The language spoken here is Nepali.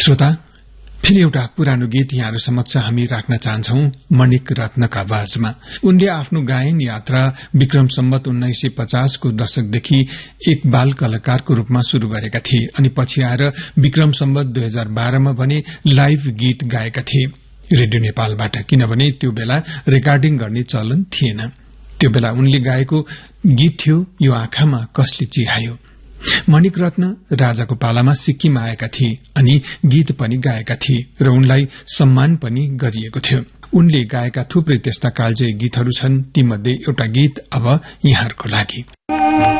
श्रोता, फेरि एउटा पुरानो गीत यहाँहरू समक्ष हामी राख्न चाहन्छौ मणिक रत्नका आवाजमा। उनले आफ्नो गायन यात्रा विक्रम सम्वत 1950 को दशकदेखि एक बाल कलाकारको रूपमा शुरू गरेका थिए अनि पछि आएर विक्रम सम्वत 2012 मा भने लाइभ गीत गाएका थिए रेडियो नेपालबाट, किनभने त्यो बेला रेकर्डिङ गर्ने चलन थिएन। त्यो बेला उनले गाएको गीत थियो यो आँखामा कसले चिहायो। मणिक रत्न राजाको पालामा सिक्किम आएका थिए अनि गीत पनि गाएका थिए र उनलाई सम्मान पनि गरिएको थियो। उनले गाएका थुप्रै त्यस्ता कालजयी गीतहरू छन्। तीमध्ये एउटा गीत अब यहाँहरूको लागि।